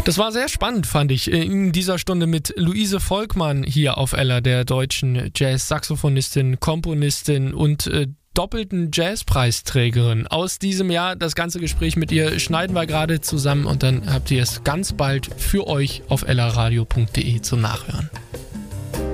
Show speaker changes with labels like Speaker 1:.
Speaker 1: Das war sehr spannend, fand ich, in dieser Stunde mit Luise Volkmann hier auf Ella, der deutschen Jazz-Saxophonistin, Komponistin und doppelten Jazzpreisträgerin aus diesem Jahr. Das ganze Gespräch mit ihr schneiden wir gerade zusammen und dann habt ihr es ganz bald für euch auf ellaradio.de zum Nachhören.